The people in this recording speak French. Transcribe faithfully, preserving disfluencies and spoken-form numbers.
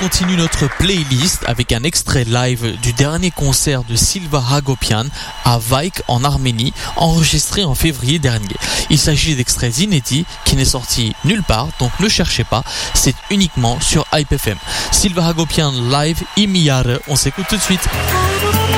continue notre playlist avec un extrait live du dernier concert de Silva Hagopian à Vaik en Arménie, enregistré en février dernier. Il s'agit d'extraits inédits qui n'est sorti nulle part, donc ne cherchez pas, c'est uniquement sur Hype F M. Silva Hagopian live Imiyare, on s'écoute tout de suite.